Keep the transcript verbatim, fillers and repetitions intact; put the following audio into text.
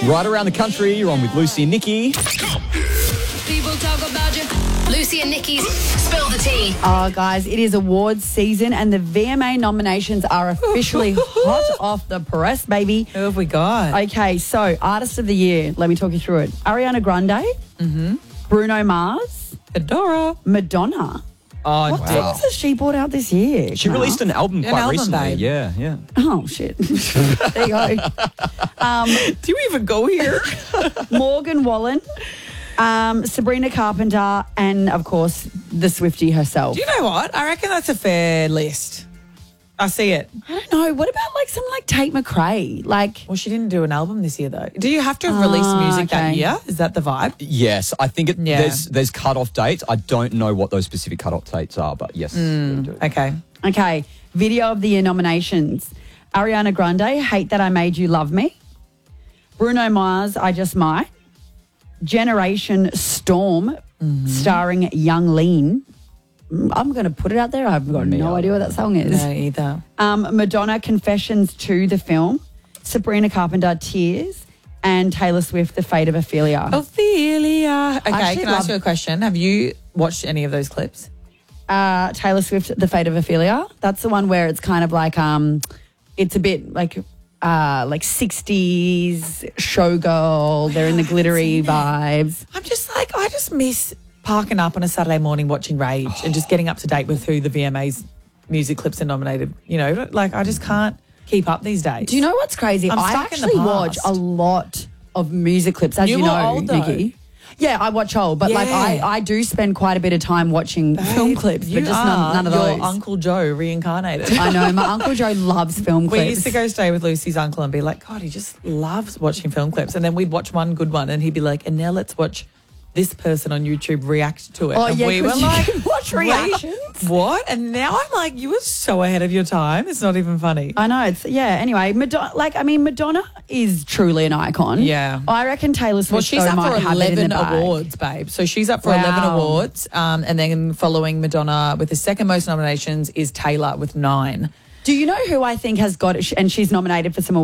Right around the country, you're on with Lucy and Nikki. People talk about you. Lucy and Nikki's Spill the Tea. Oh, guys, it is awards season and the V M A nominations are officially hot off the press, baby. Who have we got? Okay, so Artist of the Year. Let me talk you through it. Ariana Grande, Mm-hmm. Bruno Mars, Adora. Madonna. Oh, What wow. things has she brought out this year? She released an album An quite album, recently. babe. Yeah, yeah. Oh, shit. There you go. Um, Do you even go here? Morgan Wallen, um, Sabrina Carpenter, and, of course, the Swiftie herself. Do you know what? I reckon that's a fair list. I see it. I don't know. What about, like, someone like Tate McRae? Like, Well, she didn't do an album this year, though. Do you have to have released Ah, music that okay. year? Is that the vibe? Yes, I think it, Yeah. there's there's cut-off dates. I don't know what those specific cut-off dates are, but yes. they do. Okay. okay, Video of the Year nominations. Ariana Grande, Hate That I Made You Love Me. Bruno Mars, I Just Might. Generation Storm, starring Young Lean. Mm, I'm going to put it out there. I've got Me no either. idea what that song is. No, either. Um, Madonna, Confessions two, the film. Sabrina Carpenter, Tears. And Taylor Swift, The Fate of Ophelia. Ophelia. Okay, actually can I ask love- you a question? Have you watched any of those clips? Uh, Taylor Swift, The Fate of Ophelia. That's the one where it's kind of like, um, it's a bit like, uh, like sixties showgirl. They're in the glittery vibes. I'm just like, I just miss parking up on a Saturday morning watching Rage and just getting up to date with who the V M A's music clips are nominated. You know, like I just can't keep up these days. Do you know what's crazy? I'm I stuck in the actually watch past. a lot of music clips, as You you, were know, old, though. Nikki. Yeah, I watch old, but like Yeah. I, I do spend quite a bit of time watching film clips, You but just are none, none of your those. Uncle Joe reincarnated. I know, my Uncle Joe loves film We clips. used to go stay with Lucy's uncle and be like, God, he just loves watching film clips. And then we'd watch one good one and he'd be like, and now let's watch this person on YouTube react to it. Oh, and yeah, we were 'cause you like, can watch "Wait, reactions." What? And now I'm like, you were so ahead of your time. It's not even funny. I know, it's, yeah, anyway, Madonna, like, I mean, Madonna is truly an icon. Yeah. I reckon Taylor Swift Well, she's though, up might for have it in the eleven bag. awards, babe. So she's up for Wow. eleven awards. Um, and then following Madonna with the second most nominations is Taylor with nine. Do you know who I think has got it, and she's nominated for some